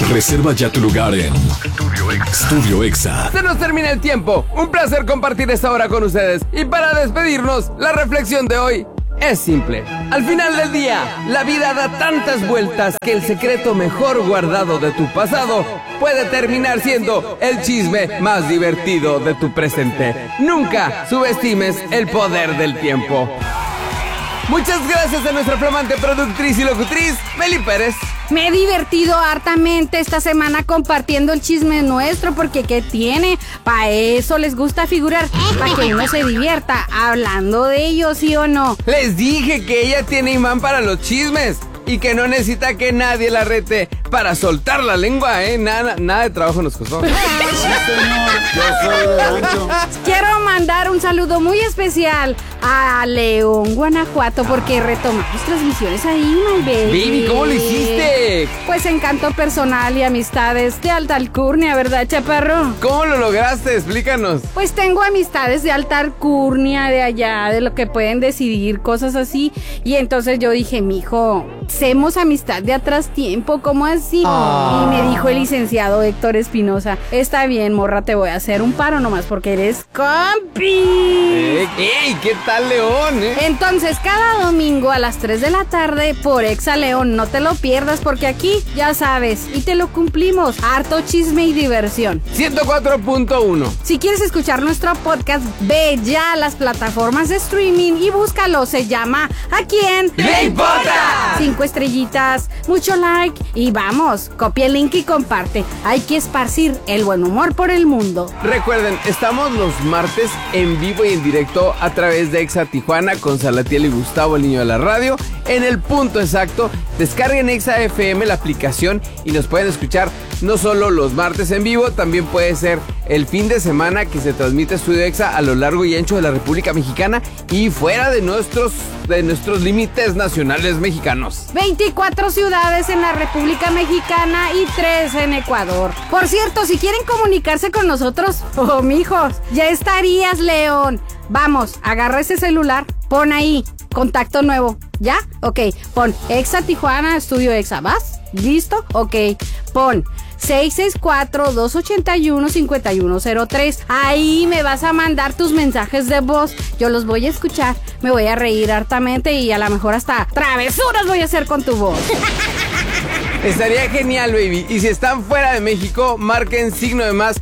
Reserva ya tu lugar en Studio Exa. Se nos termina el tiempo. Un placer compartir esta hora con ustedes. Y para despedirnos, la reflexión de hoy es simple. Al final del día, la vida da tantas vueltas que el secreto mejor guardado de tu pasado puede terminar siendo el chisme más divertido de tu presente. Nunca subestimes el poder del tiempo. Muchas gracias a nuestra flamante productriz y locutriz, Meli Pérez. Me he divertido hartamente esta semana compartiendo el chisme nuestro, porque ¿qué tiene? Para eso les gusta figurar, para que uno se divierta hablando de ellos, ¿sí o no? Les dije que ella tiene imán para los chismes y que no necesita que nadie la rete para soltar la lengua, ¿eh? Nada de trabajo nos costó. Sí, señor. Yo soy de rancho. Quiero mandar un saludo muy especial a León, Guanajuato, porque retomamos transmisiones ahí, my baby. Baby, ¿cómo lo hiciste? Pues encanto personal y amistades de alta alcurnia, ¿verdad, chaparro? ¿Cómo lo lograste? Explícanos. Pues tengo amistades de alta alcurnia, de allá, de lo que pueden decidir, cosas así. Y entonces yo dije, mijo, hacemos amistad de atrás tiempo, ¿cómo así? Y me dijo el licenciado Héctor Espinosa, está bien, morra, te voy a hacer un paro nomás porque eres compi. ¡Ey! ¿Qué tal, León? Entonces, cada domingo a las 3 de la tarde por Exa León, no te lo pierdas porque aquí, ya sabes, y te lo cumplimos, harto chisme y diversión. 104.1. Si quieres escuchar nuestro podcast, ve ya a las plataformas de streaming y búscalo, se llama ¿A quién le importa? 5 estrellitas, mucho like y vamos, copia el link y comparte. Hay que esparcir el buen humor por el mundo. Recuerden, estamos los martes en vivo y en directo a través de Exa Tijuana con Salatiel y Gustavo, el niño de la radio, en el punto exacto. Descarguen Exa FM, la aplicación, y nos pueden escuchar no solo los martes en vivo, también puede ser el fin de semana que se transmite Estudio Exa a lo largo y ancho de la República Mexicana y fuera de nuestros límites nacionales mexicanos. 24 ciudades en la República Mexicana y 3 en Ecuador. Por cierto, si quieren comunicarse con nosotros, mijos, ya estarías, León. Vamos, agarra ese celular, pon ahí, contacto nuevo, ¿ya? Ok, pon Exa Tijuana, Estudio Exa, ¿vas? ¿Listo? Ok, pon 664-281-5103. Ahí me vas a mandar tus mensajes de voz. Yo los voy a escuchar, me voy a reír hartamente y a lo mejor hasta travesuras voy a hacer con tu voz. Estaría genial, baby. Y si están fuera de México, marquen signo de más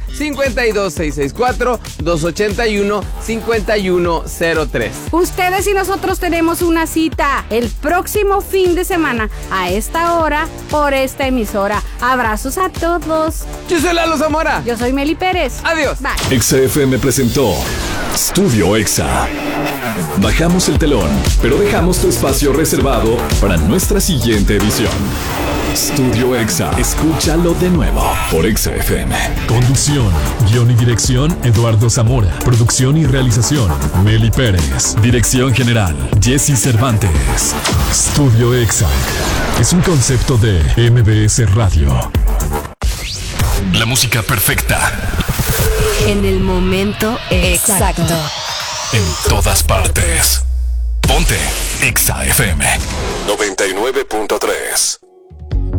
52664-281-5103. Ustedes y nosotros tenemos una cita el próximo fin de semana a esta hora por esta emisora. Abrazos a todos. Yo soy Lalo Zamora. Yo soy Meli Pérez. Adiós. Bye. Exa FM presentó Studio Exa. Bajamos el telón, pero dejamos tu espacio reservado para nuestra siguiente edición. Studio Exa. Escúchalo de nuevo por Exa FM. Conducción, guión y dirección, Eduardo Zamora. Producción y realización, Meli Pérez. Dirección general, Jesse Cervantes. Studio Exa es un concepto de MBS Radio. La música perfecta. En el momento exacto. En todas partes. Ponte Exa FM 99.3.